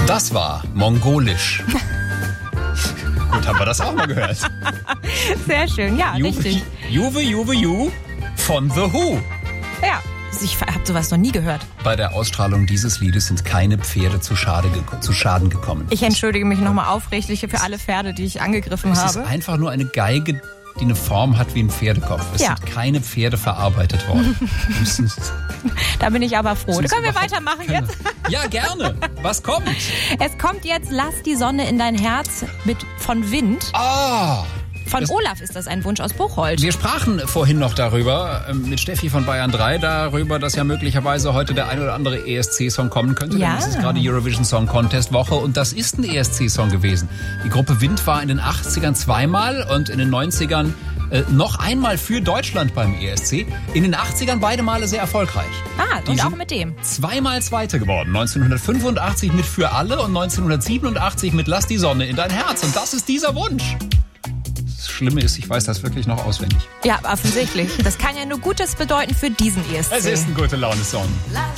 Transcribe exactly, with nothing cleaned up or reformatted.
Das war Mongolisch. Gut, haben wir das auch mal gehört. Sehr schön, ja, Juve, richtig. Juve, Juve, Ju von The Who. Ja, ich habe sowas noch nie gehört. Bei der Ausstrahlung dieses Liedes sind keine Pferde zu, Schade ge- zu Schaden gekommen. Ich entschüdige mich nochmal aufrichtig für alle Pferde, die ich angegriffen Es habe. ist einfach nur eine Geige, die eine Form hat wie ein Pferdekopf. Es Ja. sind keine Pferde verarbeitet worden. Müssen- Da bin ich aber froh. Sind Da können wir überhaupt weitermachen keine- jetzt. Ja, gerne. Was kommt? Es kommt jetzt Lass die Sonne in dein Herz mit von Wind. Ah! Von Das- Olaf ist das ein Wunsch aus Buchholz. Wir sprachen vorhin noch darüber, ähm, mit Steffi von Bayern drei, darüber, dass ja möglicherweise heute der ein oder andere E S C-Song kommen könnte. Ja. Denn es ist gerade Eurovision Song Contest Woche und das ist ein E S C-Song gewesen. Die Gruppe Wind war in den achtzigern zweimal und in den neunzigern äh, noch einmal für Deutschland beim E S C. In den achtzigern beide Male sehr erfolgreich. Ah, Die und auch sind mit dem. Zweimal Zweite geworden. neunzehnhundertfünfundachtzig mit Für alle und neunzehnhundertsiebenundachtzig mit Lass die Sonne in dein Herz. Und das ist dieser Wunsch. Das Schlimme ist, ich weiß das wirklich noch auswendig. Ja, offensichtlich. Das kann ja nur Gutes bedeuten für diesen E S C. Es ist ein gute Laune-Song.